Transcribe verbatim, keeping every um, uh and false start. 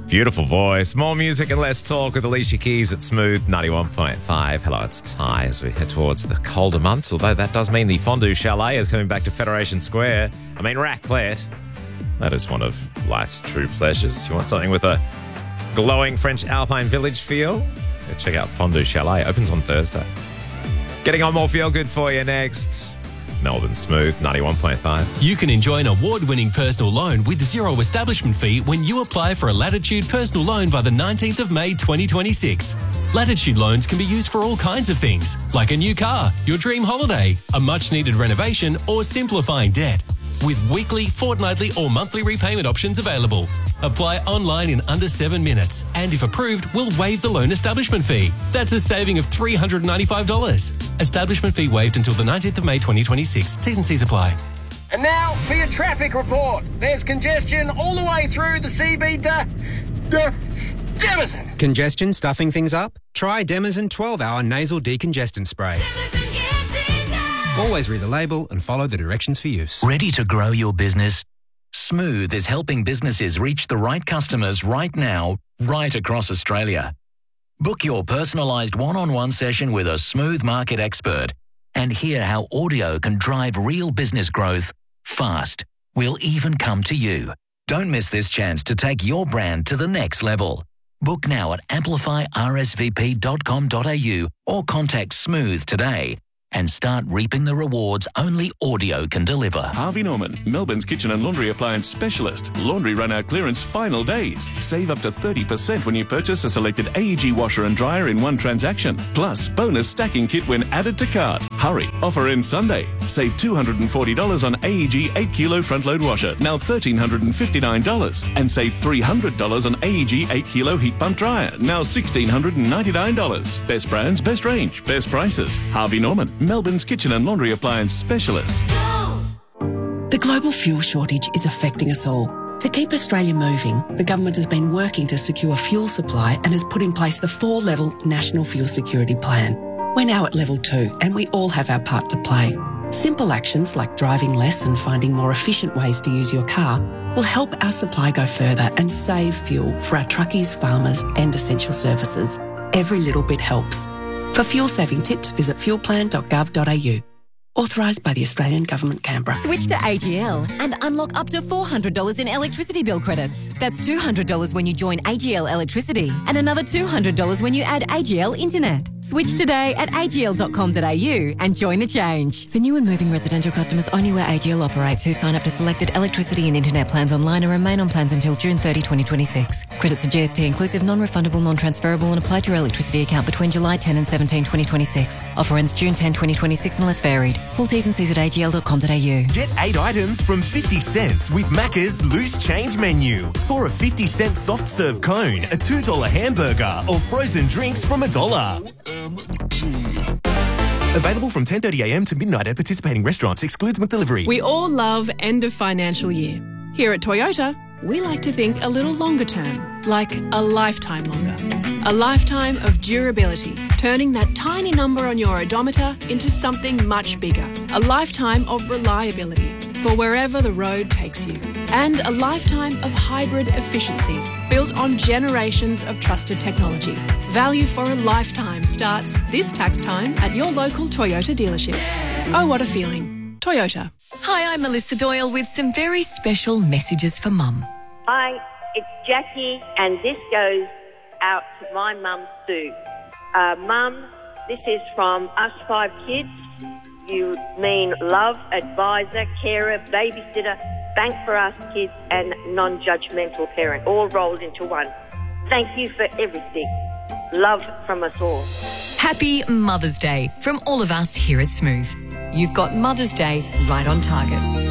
Beautiful voice. More music and less talk with Alicia Keys at Smooth ninety-one point five. Hello, it's Ty as we head towards the colder months, although that does mean the Fondue Chalet is coming back to Federation Square. I mean, raclette. That is one of life's true pleasures. You want something with a glowing French Alpine village feel? Go check out Fondue Chalet. Opens on Thursday. Getting on more feel good for you next. Melbourne Smooth ninety-one point five. You can enjoy an award-winning personal loan with zero establishment fee when you apply for a Latitude personal loan by the nineteenth of May twenty twenty-six. Latitude loans can be used for all kinds of things, like a new car, your dream holiday, a much-needed renovation, or simplifying debt. With weekly, fortnightly, or monthly repayment options available. Apply online in under seven minutes, and if approved, we'll waive the loan establishment fee. That's a saving of three hundred ninety-five dollars. Establishment fee waived until the nineteenth of May twenty twenty-six. T's and C's apply. And now for your traffic report. There's congestion all the way through the C B D. D- Demison. Congestion stuffing things up? Try Demison twelve hour nasal decongestant spray. Always read the label and follow the directions for use. Ready to grow your business? Smooth is helping businesses reach the right customers right now, right across Australia. Book your personalised one-on-one session with a Smooth market expert and hear how audio can drive real business growth fast. We'll even come to you. Don't miss this chance to take your brand to the next level. Book now at amplify r s v p dot com dot a u or contact Smooth today and start reaping the rewards only audio can deliver. Harvey Norman, Melbourne's kitchen and laundry appliance specialist. Laundry run-out clearance final days. Save up to thirty percent when you purchase a selected A E G washer and dryer in one transaction. Plus, bonus stacking kit when added to cart. Hurry, offer ends Sunday. Save two hundred forty dollars on A E G eight kilo front-load washer, now one thousand three hundred fifty-nine dollars. And save three hundred dollars on A E G eight kilo heat pump dryer, now one thousand six hundred ninety-nine dollars. Best brands, best range, best prices. Harvey Norman, Melbourne's kitchen and laundry appliance specialist. The global fuel shortage is affecting us all. To keep Australia moving, the government has been working to secure fuel supply and has put in place the four-level National Fuel Security Plan. We're now at level two and we all have our part to play. Simple actions like driving less and finding more efficient ways to use your car will help our supply go further and save fuel for our truckies, farmers and essential services. Every little bit helps. For fuel-saving tips, visit fuel plan dot gov dot a u. Authorised by the Australian Government, Canberra. Switch to A G L and unlock up to four hundred dollars in electricity bill credits. That's two hundred dollars when you join A G L Electricity and another two hundred dollars when you add A G L Internet. Switch today at a g l dot com dot a u and join the change. For new and moving residential customers only where A G L operates who sign up to selected electricity and internet plans online and remain on plans until June thirtieth, twenty twenty-six. Credits are G S T inclusive, non-refundable, non-transferable and apply to your electricity account between July tenth and seventeenth, twenty twenty-six. Offer ends June tenth, twenty twenty-six unless varied. Full T's and C's at a g l dot com dot a u. Get eight items from fifty cents with Macca's Loose Change menu. Score a fifty cent soft serve cone, a two dollar hamburger or frozen drinks from a dollar. Available from ten thirty a m to midnight at participating restaurants. Excludes McDelivery. We all love end of financial year. Here at Toyota, we like to think a little longer term, like a lifetime longer. A lifetime of durability, turning that tiny number on your odometer into something much bigger. A lifetime of reliability for wherever the road takes you. And a lifetime of hybrid efficiency built on generations of trusted technology. Value for a lifetime starts this tax time at your local Toyota dealership. Oh, what a feeling. Toyota. Hi, I'm Melissa Doyle with some very special messages for Mum. Hi, it's Jackie, and this goes out to my mum, Sue. Uh, Mum, this is from us five kids. You mean love, advisor, carer, babysitter, bank for us kids, and non-judgmental parent, all rolled into one. Thank you for everything. Love from us all. Happy Mother's Day from all of us here at Smooth. You've got Mother's Day right on target.